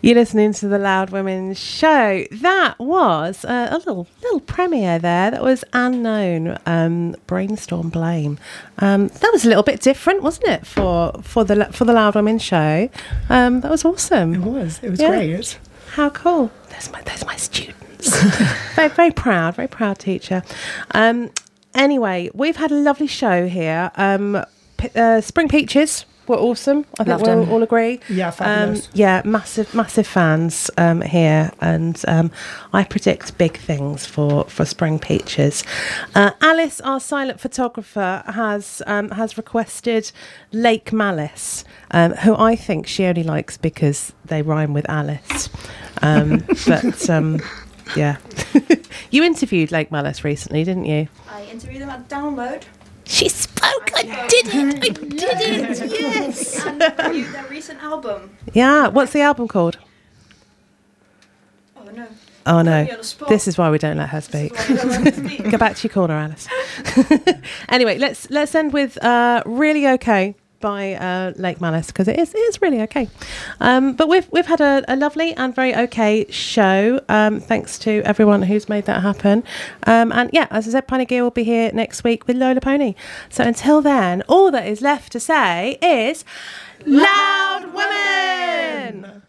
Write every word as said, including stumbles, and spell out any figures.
You're listening to the Loud Women Show. That was uh, a little little premiere there. That was Unknown, um, Brainstorm Blame. Um, that was a little bit different, wasn't it, for for the for the Loud Women Show? Um, that was awesome. It was. It was Yeah. great. How cool! There's my there's my students. very very proud, very proud teacher. Um, anyway, we've had a lovely show here. Um, P- uh, Spring Peaches were awesome. I think Loved we'll them. all agree. Yeah, fabulous. Um, yeah, massive, massive fans um, here, and um, I predict big things for, for Spring Peaches. Uh, Alice, our silent photographer, has um, has requested Lake Malice, um, who I think she only likes because they rhyme with Alice. Um, but um, yeah, you interviewed Lake Malice recently, didn't you? I interviewed them at Download. She spoke. I did it. I did it. Yes. And reviewed their recent album. Yeah. What's the album called? Oh no. Oh no. Put me on the spot. This is why we don't let her speak. This is why you don't let me speak. Go back to your corner, Alice. Anyway, let's let's end with uh, "Really Okay" by uh, Lake Malice, because it is it is really okay. Um, but we've we've had a, a lovely and very okay show. Um, thanks to everyone who's made that happen. Um, and yeah, as I said, Piney Gear will be here next week with Lola Pony. So until then, all that is left to say is, Loud Women!